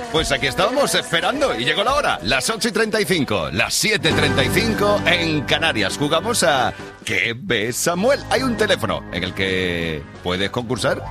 Pues aquí estábamos esperando y llegó la hora. Las 8:35, las 7:35 en Canarias. Jugamos a ¿Qué ve Samuel? Hay un teléfono en el que puedes concursar.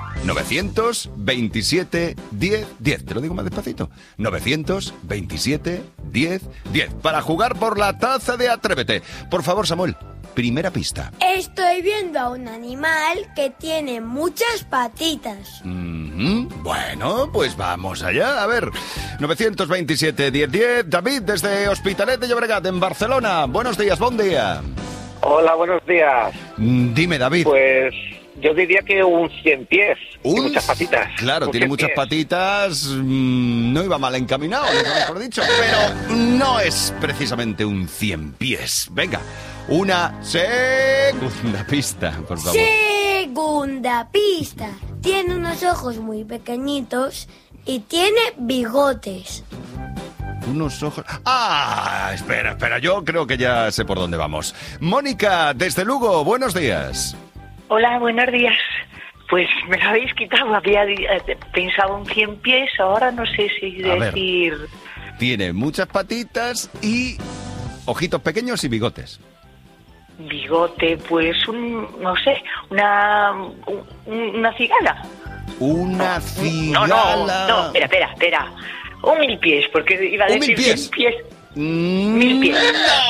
927 10 10. Te lo digo más despacito. 927 10 10. Para jugar por la taza de Atrévete. Por favor, Samuel, primera pista. Estoy viendo a un animal que tiene muchas patitas. Bueno, pues vamos allá. A ver, 927 10 10. David, desde Hospitalet de Llobregat, en Barcelona. Buenos días, buen día. Hola, buenos días. Dime, David. Pues yo diría que un 100 pies. Tiene muchas patitas. Claro, tiene muchas patitas. No iba mal encaminado, mejor dicho. Pero no es precisamente un 100 pies. Venga, una segunda pista, por favor. Segunda pista. Tiene unos ojos muy pequeñitos y tiene bigotes. Unos ojos... ¡Ah! Espera, yo creo que ya sé por dónde vamos. Mónica, desde Lugo, buenos días. Hola, buenos días. Pues me lo habéis quitado, había pensado un 100 pies, ahora no sé si decir... Tiene muchas patitas y ojitos pequeños y bigotes. Bigote, pues no sé, una cigala. Una cigala... No, espera. Un 1000 pies, porque iba a decir 100 pies. 1000 pies.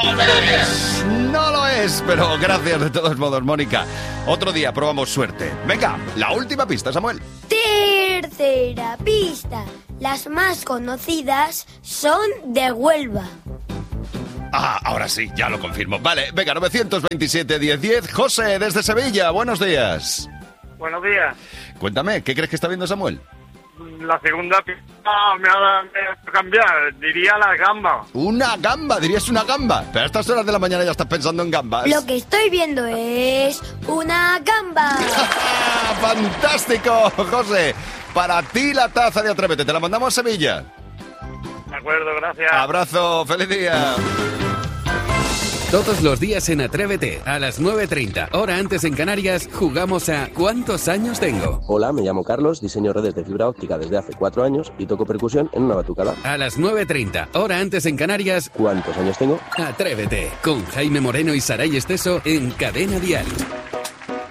No lo es, pero gracias de todos modos, Mónica. Otro día probamos suerte. Venga, la última pista, Samuel. Tercera pista. Las más conocidas son de Huelva. Ah, ahora sí, ya lo confirmo. Vale, venga, 927 10 10. José, desde Sevilla, buenos días. Buenos días. Cuéntame, ¿qué crees que está viendo Samuel? La segunda pista me ha hecho cambiar. Diría la gamba. Una gamba, dirías una gamba. Pero a estas horas de la mañana ya estás pensando en gambas. Lo que estoy viendo es una gamba. ¡Fantástico, José! Para ti la taza de Atrévete, te la mandamos a Sevilla. De acuerdo, gracias. Abrazo, feliz día. Todos los días en Atrévete, a las 9:30, hora antes en Canarias, jugamos a ¿Cuántos años tengo? Hola, me llamo Carlos, diseño redes de fibra óptica desde hace 4 años y toco percusión en una batucada. A las 9:30, hora antes en Canarias, ¿cuántos años tengo? Atrévete, con Jaime Moreno y Saray Esteso en Cadena Dial.